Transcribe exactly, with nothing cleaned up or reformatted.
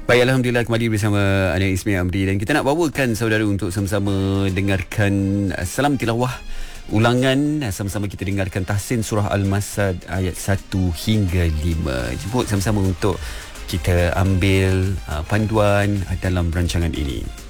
Baik, Alhamdulillah kembali bersama Ana Ismail Amri dan kita nak bawakan saudara untuk sama-sama dengarkan uh, Salam Tilawah ulangan. uh, Sama-sama kita dengarkan Tahsin Surah Al-Masad ayat satu hingga lima. Jemput sama-sama untuk kita ambil uh, panduan uh, dalam rancangan ini.